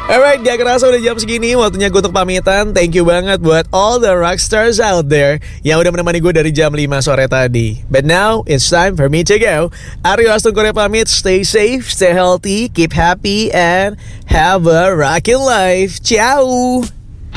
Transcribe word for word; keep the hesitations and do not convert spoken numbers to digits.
Alright, gak kerasa udah jam segini, waktunya gue untuk pamitan. Thank you banget buat all the rockstars out there yang udah menemani gue dari jam lima sore tadi. But now, it's time for me to go. Aryo Aston Korea pamit, stay safe, stay healthy, keep happy, and have a rockin' life. Ciao!